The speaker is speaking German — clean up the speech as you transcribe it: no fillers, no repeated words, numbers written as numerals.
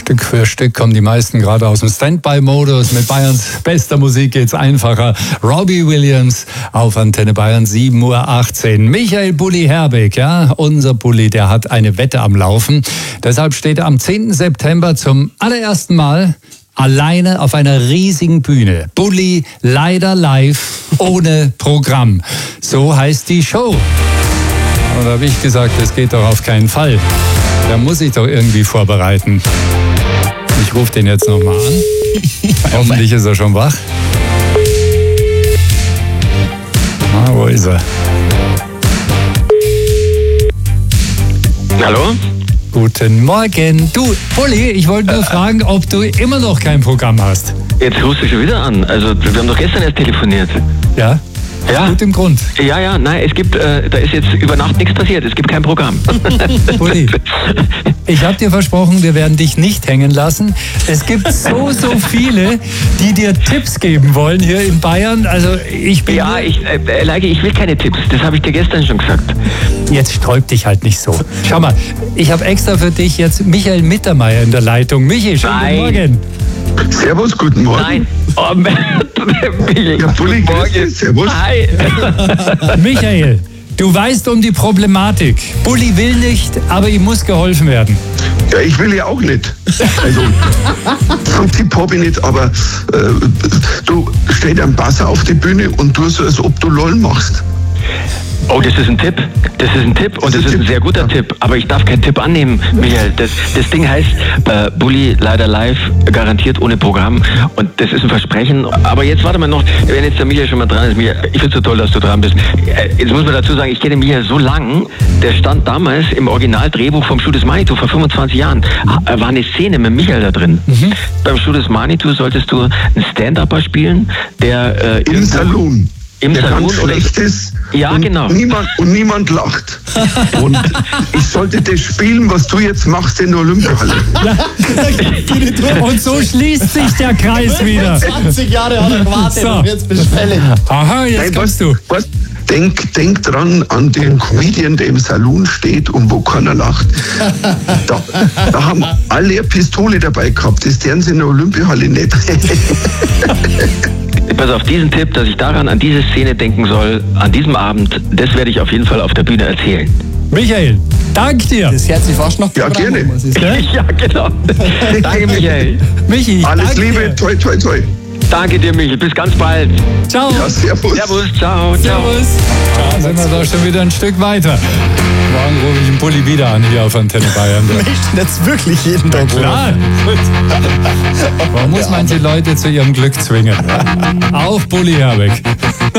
Stück für Stück kommen die meisten gerade aus dem Standby-Modus. Mit Bayerns bester Musik geht's einfacher. Robbie Williams auf Antenne Bayern, 7:18 Uhr. Michael Bulli Herbig, ja, unser Bulli, der hat eine Wette am Laufen. Deshalb steht er am 10. September zum allerersten Mal alleine auf einer riesigen Bühne. Bulli leider live, ohne Programm. So heißt die Show. Und da habe ich gesagt, das geht doch auf keinen Fall. Da muss ich doch irgendwie vorbereiten. Ich rufe den jetzt nochmal an. Hoffentlich ist er schon wach. Wo ist er? Hallo? Guten Morgen. Du, Bulli, ich wollte nur fragen, ob du immer noch kein Programm hast. Jetzt rufst du schon wieder an. Also, wir haben doch gestern erst telefoniert. Ja? Ja. Gut im Grund. Ja, nein, es gibt, da ist jetzt über Nacht nichts passiert. Es gibt kein Programm. Bulli, ich habe dir versprochen, wir werden dich nicht hängen lassen. Es gibt so viele, die dir Tipps geben wollen hier in Bayern. Also ich bin... Ja, Leike, ich will keine Tipps. Das habe ich dir gestern schon gesagt. Jetzt sträub dich halt nicht so. Schau mal, ich habe extra für dich jetzt Michael Mittermeier in der Leitung. Michi, schönen guten Morgen. Servus, guten Morgen. Nein. Oh, Michael. Ja, Bulli, grüß dich. Servus. Hi. Michael, du weißt um die Problematik. Bulli will nicht, aber ihm muss geholfen werden. Ja, ich will ja auch nicht. Also, so Tipp habe ich nicht, aber du stell einen Bass auf die Bühne und tu so, als ob du LOL machst. Oh, das ist ein Tipp. Das ist ein Tipp und das ist ein sehr guter Tipp. Aber ich darf keinen Tipp annehmen, Michael. Das Ding heißt Bulli leider live, garantiert ohne Programm. Und das ist ein Versprechen. Aber jetzt warte mal noch, wenn jetzt der Michael schon mal dran ist. Michael, ich finde es so toll, dass du dran bist. Jetzt muss man dazu sagen, ich kenne Michael so lang. Der stand damals im Originaldrehbuch vom Schuh des Manitou vor 25 Jahren. War eine Szene mit Michael da drin. Beim Schuh des Manitou solltest du einen Stand-Upper spielen, der im Saloon. Im der Salon ganz oder schlecht ist ja, und genau. Niemand lacht. Und ich sollte das spielen, was du jetzt machst in der Olympiahalle. Und so schließt sich der Kreis wieder. 20 Jahre hat er gewartet und jetzt bist du fällig. Aha, jetzt kommst du. Denk dran an den Comedian, der im Saloon steht und wo keiner lacht. Da haben alle eine Pistole dabei gehabt. Das deren sie in der Olympiahalle nicht. Pass auf, diesen Tipp, dass ich daran an diese Szene denken soll, an diesem Abend, das werde ich auf jeden Fall auf der Bühne erzählen. Michael, danke dir. Das hört sich fast noch Ja, gerne. Ja, genau. Danke, Michael. Michi, Alles danke Liebe, dir. toi, toi, toi. Danke dir, Michael. Bis ganz bald. Ciao. Ja, servus. Servus, ciao, ciao. Servus. Da sind wir doch schon wieder ein Stück weiter. Morgen rufe ich den Bulli wieder an hier auf Antenne Bayern. Möchten jetzt wirklich jeden Tag. Klar. Man muss manche Leute zu ihrem Glück zwingen. Auch Bulli Herbig.